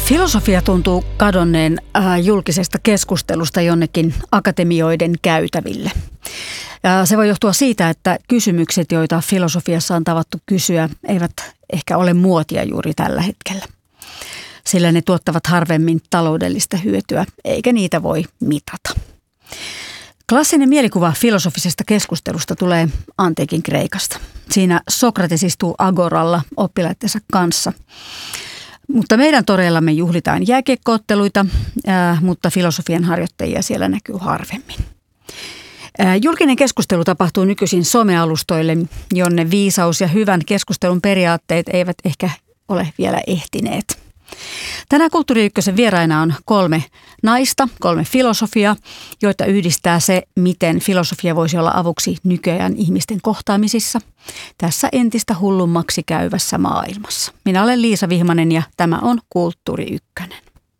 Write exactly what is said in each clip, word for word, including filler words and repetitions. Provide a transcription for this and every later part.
Filosofia tuntuu kadonneen äh, julkisesta keskustelusta jonnekin akatemioiden käytäville. Ja se voi johtua siitä, että kysymykset, joita filosofiassa on tavattu kysyä, eivät ehkä ole muotia juuri tällä hetkellä. Sillä ne tuottavat harvemmin taloudellista hyötyä, eikä niitä voi mitata. Klassinen mielikuva filosofisesta keskustelusta tulee antiikin Kreikasta. Siinä Sokrates istuu agoralla oppilaittensa kanssa. Mutta meidän toreillamme juhlitaan jääkiekko-otteluita, äh, mutta filosofian harjoittajia siellä näkyy harvemmin. Äh, julkinen keskustelu tapahtuu nykyisin somealustoille, jonne viisaus ja hyvän keskustelun periaatteet eivät ehkä ole vielä ehtineet. Tänään Kulttuuri Ykkösen vieraina on kolme naista, kolme filosofiaa, joita yhdistää se, miten filosofia voisi olla avuksi nykyajan ihmisten kohtaamisissa tässä entistä hullummaksi käyvässä maailmassa. Minä olen Liisa Vihmanen ja tämä on Kulttuuri Ykkönen.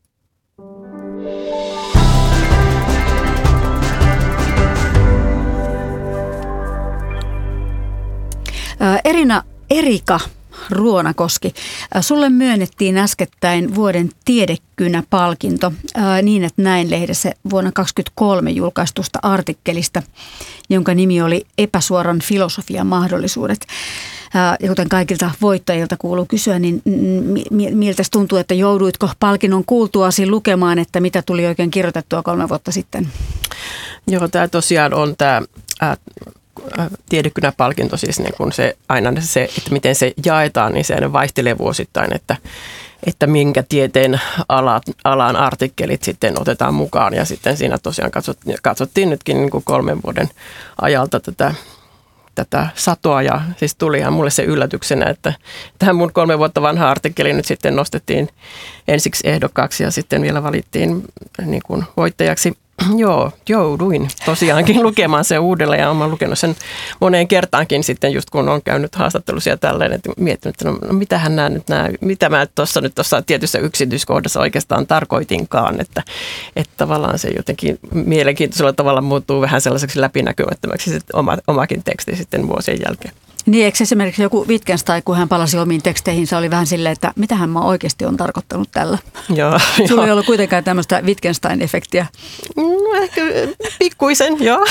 Erina Erika Ruonakoski, sulle myönnettiin äskettäin vuoden tiedekynä-palkinto niin, että näin lehdessä vuonna kaksituhattakaksikymmentäkolme julkaistusta artikkelista, jonka nimi oli Epäsuoran filosofian mahdollisuudet. Ja kuten kaikilta voittajilta kuuluu kysyä, niin miltä tuntuu, että jouduitko palkinnon kuultuasi lukemaan, että mitä tuli oikein kirjoitettua kolme vuotta sitten? Joo, tämä tosiaan on tämä Äh, tiedekynäpalkinto, siis niin kun se, aina se, että miten se jaetaan, niin se vaihtelee vuosittain, että, että minkä tieteen alat, alan artikkelit sitten otetaan mukaan. Ja sitten siinä tosiaan katsottiin, katsottiin nytkin niin kuin kolmen vuoden ajalta tätä, tätä satoa. Ja siis tuli ihan mulle se yllätyksenä, että tähän mun kolme vuotta vanha artikkeli nyt sitten nostettiin ensiksi ehdokkaaksi ja sitten vielä valittiin niin kuin voittajaksi. Joo, jouduin tosiaankin lukemaan sen uudelleen ja olen lukenut sen moneen kertaankin sitten just kun on käynyt haastattelussa ja tälleen, että miettinyt, että no, no mitähän nämä nyt nämä, mitä mä tuossa nyt tuossa tietyssä yksityiskohdassa oikeastaan tarkoitinkaan, että, että tavallaan se jotenkin mielenkiintoisella tavalla muuttuu vähän sellaiseksi läpinäkymättömäksi se oma, omakin teksti sitten vuosien jälkeen. Niin, eikö esimerkiksi joku Wittgenstein, kun hän palasi omiin teksteihinsä, oli vähän silleen, että mitähän mä oikeasti on tarkoittanut tällä? Joo. Sulla ei ollut kuitenkaan tämmöistä Wittgenstein-efektiä. No, ehkä pikkuisen, joo.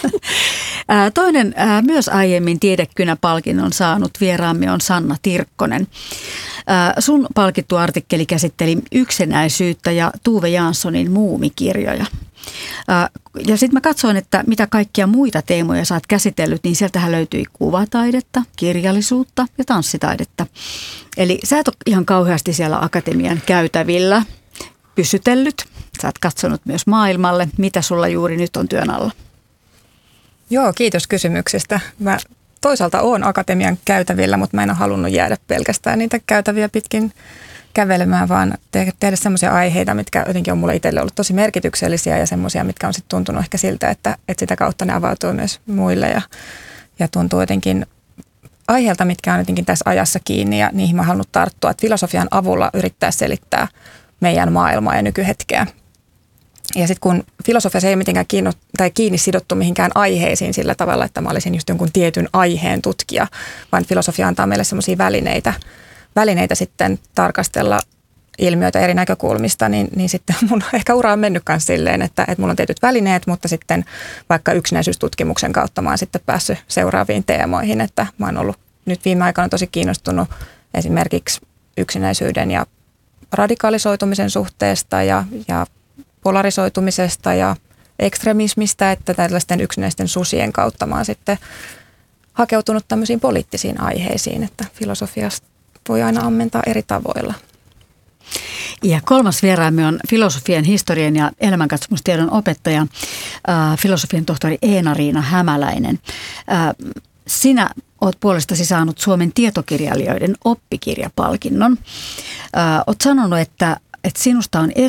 Toinen myös aiemmin tiedekynä-palkinnon saanut vieraamme on Sanna Tirkkonen. Sun palkittu artikkeli käsitteli yksinäisyyttä ja Tuve Janssonin muumikirjoja. Ja sitten mä katsoin, että mitä kaikkia muita teemoja sä oot käsitellyt, niin sieltähän löytyi kuvataidetta, kirjallisuutta ja tanssitaidetta. Eli sä et ole ihan kauheasti siellä akatemian käytävillä pysytellyt. Sä oot katsonut myös maailmalle. Mitä sulla juuri nyt on työn alla? Joo, kiitos kysymyksestä. Mä toisaalta oon akatemian käytävillä, mutta mä en ole halunnut jäädä pelkästään niitä käytäviä pitkin kävelemään, vaan te- tehdä semmoisia aiheita, mitkä jotenkin on mulle itselle ollut tosi merkityksellisiä ja semmoisia, mitkä on sitten tuntunut ehkä siltä, että, että sitä kautta ne avautuu myös muille ja, ja tuntuu jotenkin aiheelta, mitkä on jotenkin tässä ajassa kiinni ja niihin mä oon halunnut tarttua, että filosofian avulla yrittää selittää meidän maailmaa ja nykyhetkeä. Ja sitten kun filosofiassa ei mitenkään kiinni, tai kiinni sidottu mihinkään aiheisiin sillä tavalla, että mä olisin just jonkun tietyn aiheen tutkija, vaan filosofia antaa meille semmoisia välineitä, välineitä sitten tarkastella ilmiöitä eri näkökulmista, niin, niin sitten mun ehkä ura on mennyt myös silleen, että, että mulla on tietyt välineet, mutta sitten vaikka yksinäisyystutkimuksen kautta mä oon sitten päässyt seuraaviin teemoihin, että mä oon ollut nyt viime aikoina tosi kiinnostunut esimerkiksi yksinäisyyden ja radikalisoitumisen suhteesta ja, ja polarisoitumisesta ja ekstremismistä, että tällaisten yksinäisten susien kautta mä oon sitten hakeutunut tämmöisiin poliittisiin aiheisiin, että filosofiasta voi aina ammentaa eri tavoilla. Ja kolmas vieraamme on filosofian, historian ja elämänkatsomustiedon opettaja, äh, filosofian tohtori Eena-Riina Hämäläinen. Äh, sinä olet puolestasi saanut Suomen tietokirjailijoiden oppikirjapalkinnon. Äh, olet sanonut, että, että sinusta on